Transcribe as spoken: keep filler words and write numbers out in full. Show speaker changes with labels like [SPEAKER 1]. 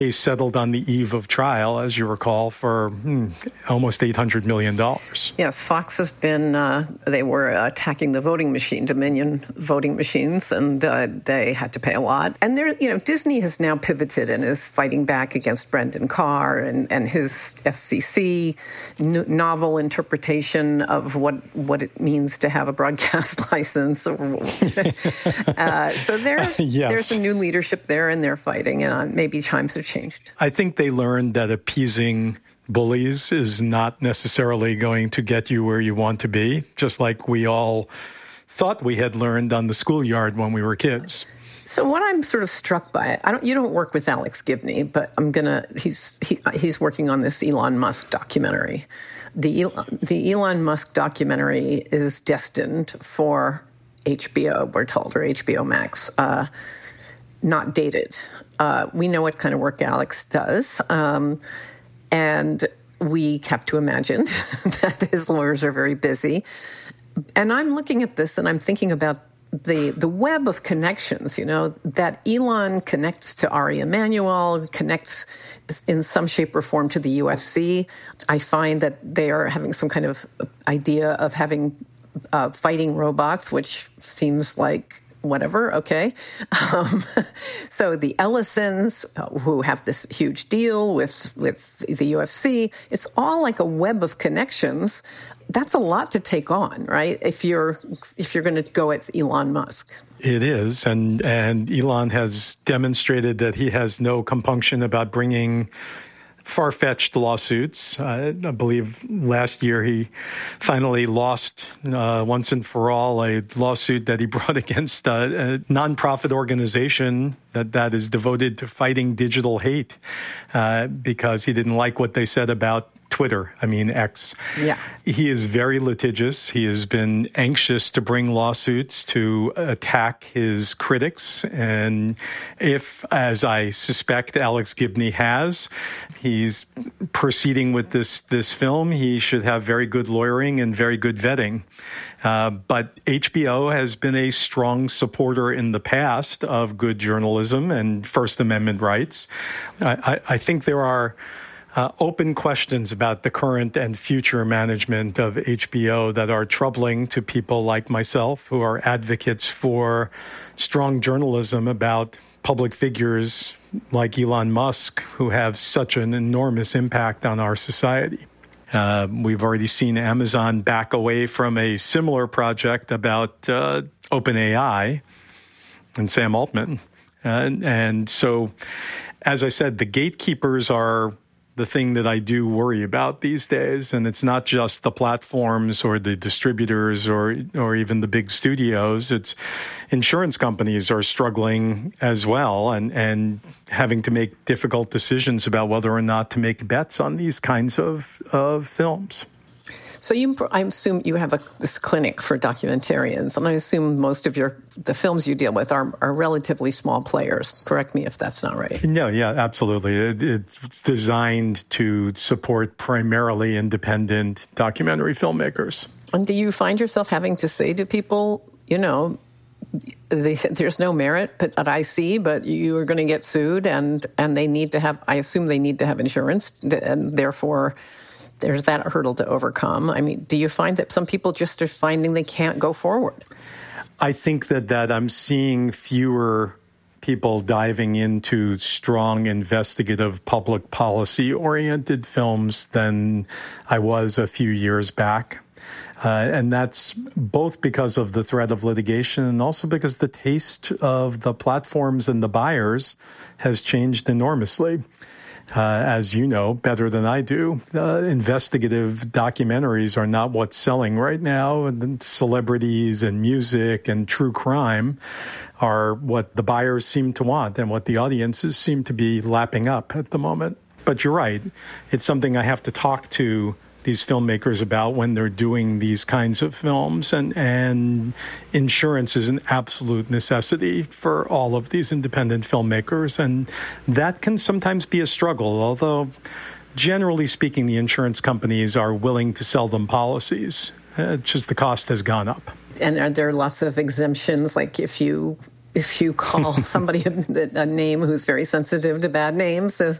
[SPEAKER 1] He settled on the eve of trial, as you recall, for hmm, almost eight hundred million dollars.
[SPEAKER 2] Yes, Fox has been, uh, they were attacking the voting machine, Dominion voting machines, and uh, they had to pay a lot. And there, you know, Disney has now pivoted and is fighting back against Brendan Carr and, and his F C C n- novel interpretation of what, what it means to have a broadcast license. uh, so there,
[SPEAKER 1] yes.
[SPEAKER 2] there's a new leadership there, and they're fighting, and uh, maybe times have changed.
[SPEAKER 1] I think they learned that appeasing bullies is not necessarily going to get you where you want to be, just like we all thought we had learned on the schoolyard when we were kids.
[SPEAKER 2] So what I'm sort of struck by, I don't, you don't work with Alex Gibney, but I'm gonna, he's he, he's working on this Elon Musk documentary. The the Elon Musk documentary is destined for H B O, we're told, or H B O Max, uh, not dated. Uh, we know what kind of work Alex does, um, and we have to imagine that his lawyers are very busy. And I'm looking at this, and I'm thinking about the the web of connections, you know, that Elon connects to Ari Emanuel, connects in some shape or form to the U F C. I find that they are having some kind of idea of having uh, fighting robots, which seems like whatever, okay. Um, so the Ellisons, uh, who have this huge deal with, with the U F C, it's all like a web of connections. That's a lot to take on, right? If you're if you're going to go at Elon Musk.
[SPEAKER 1] It is, and and Elon has demonstrated that he has no compunction about bringing far-fetched lawsuits. Uh, I believe last year he finally lost uh, once and for all a lawsuit that he brought against uh, a nonprofit organization that, that is devoted to fighting digital hate uh, because he didn't like what they said about Twitter, I mean X.
[SPEAKER 2] Yeah.
[SPEAKER 1] He is very litigious. He has been anxious to bring lawsuits to attack his critics. And if, as I suspect Alex Gibney has, he's proceeding with this, this film, he should have very good lawyering and very good vetting. Uh, but H B O has been a strong supporter in the past of good journalism and First Amendment rights. I, I, I think there are Uh, open questions about the current and future management of H B O that are troubling to people like myself who are advocates for strong journalism about public figures like Elon Musk who have such an enormous impact on our society. Uh, we've already seen Amazon back away from a similar project about uh, OpenAI and Sam Altman. Uh, and, and so, as I said, the gatekeepers are the thing that I do worry about these days. And it's not just the platforms or the distributors or or even the big studios. It's insurance companies are struggling as well and, and having to make difficult decisions about whether or not to make bets on these kinds of, of films.
[SPEAKER 2] So you, I assume you have a, this clinic for documentarians, and I assume most of your the films you deal with are, are relatively small players. Correct me if that's not right.
[SPEAKER 1] No, yeah, absolutely. It, it's designed to support primarily independent documentary filmmakers.
[SPEAKER 2] And do you find yourself having to say to people, you know, the, there's no merit but that I see, but you are going to get sued, and and they need to have, I assume they need to have insurance, and therefore there's that hurdle to overcome. I mean, do you find that some people just are finding they can't go forward?
[SPEAKER 1] I think that, that I'm seeing fewer people diving into strong, investigative, public policy-oriented films than I was a few years back. Uh, and that's both because of the threat of litigation and also because the taste of the platforms and the buyers has changed enormously. Uh, as you know better than I do, uh, investigative documentaries are not what's selling right now. And celebrities and music and true crime are what the buyers seem to want and what the audiences seem to be lapping up at the moment. But you're right. It's something I have to talk to these filmmakers about when they're doing these kinds of films. And, and insurance is an absolute necessity for all of these independent filmmakers. And that can sometimes be a struggle, although generally speaking, the insurance companies are willing to sell them policies. Uh, just the cost has gone up.
[SPEAKER 2] And are there lots of exemptions? Like if you if you call somebody a, a name who's very sensitive to bad names, so